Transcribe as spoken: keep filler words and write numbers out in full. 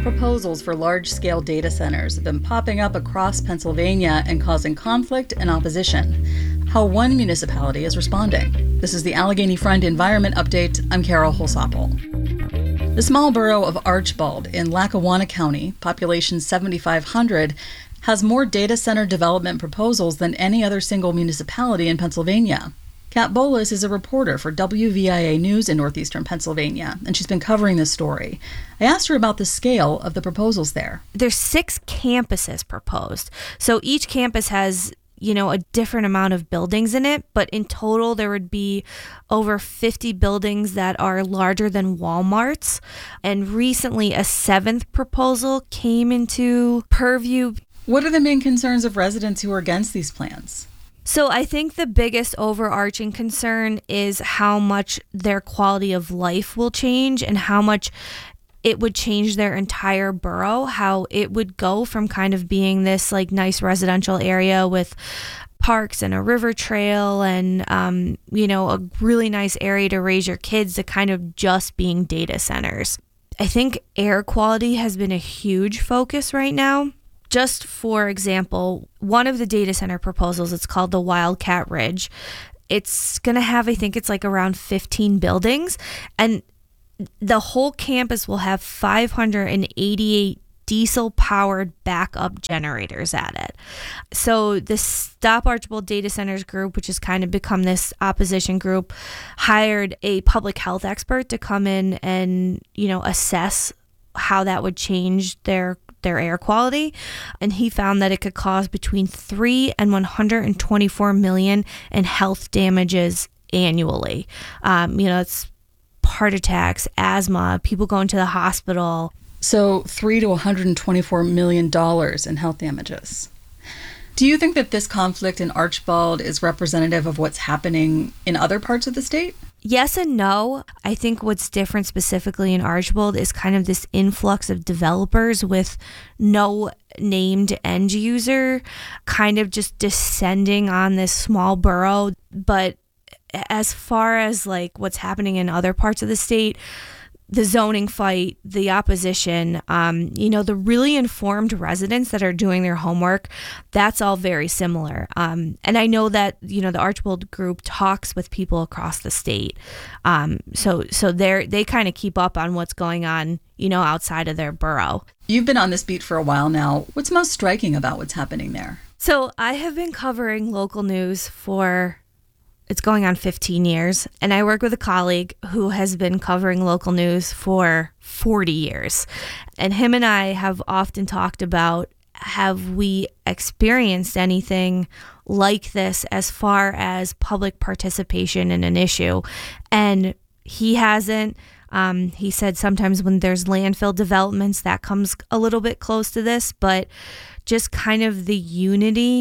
Proposals for large-scale data centers have been popping up across Pennsylvania and causing conflict and opposition. How one municipality is responding. This is the Allegheny Front Environment Update. I'm Carol Holsopple. The small borough of Archbald in Lackawanna County, population seventy-five hundred, has more data center development proposals than any other single municipality in Pennsylvania. Kat Bolas is a reporter for W V I A News in northeastern Pennsylvania, and she's been covering this story. I asked her about the scale of the proposals there. There's six campuses proposed. So each campus has, you know, a different amount of buildings in it, but in total there would be over fifty buildings that are larger than Walmart's. And recently a seventh proposal came into purview. What are the main concerns of residents who are against these plans? So I think the biggest overarching concern is how much their quality of life will change and how much it would change their entire borough, how it would go from kind of being this like nice residential area with parks and a river trail and, um, you know, a really nice area to raise your kids to kind of just being data centers. I think air quality has been a huge focus right now. Just for example, one of the data center proposals, it's called the Wildcat Ridge. It's going to have, I think it's like around fifteen buildings, and the whole campus will have five hundred eighty-eight diesel-powered backup generators at it. So the Stop Archbald Data Centers group, which has kind of become this opposition group, hired a public health expert to come in and, you know, assess how that would change their their air quality, and he found that it could cause between three and one hundred twenty-four million in health damages annually. Um, you know, it's heart attacks, asthma, people going to the hospital. So three to one hundred twenty-four million dollars in health damages. Do you think that this conflict in Archbald is representative of what's happening in other parts of the state? Yes and no. I think what's different specifically in Archbald is kind of this influx of developers with no named end user, kind of just descending on this small borough. But as far as like what's happening in other parts of the state, the zoning fight, the opposition, um, you know, the really informed residents that are doing their homework, that's all very similar. Um, and I know that, you know, the Archbald group talks with people across the state. Um, so so they're, they kind of keep up on what's going on, you know, outside of their borough. You've been on this beat for a while now. What's most striking about what's happening there? So I have been covering local news for It's going on fifteen years, and I work with a colleague who has been covering local news for forty years. And him and I have often talked about, have we experienced anything like this as far as public participation in an issue? And he hasn't. Um, he said sometimes when there's landfill developments, that comes a little bit close to this, but just kind of the unity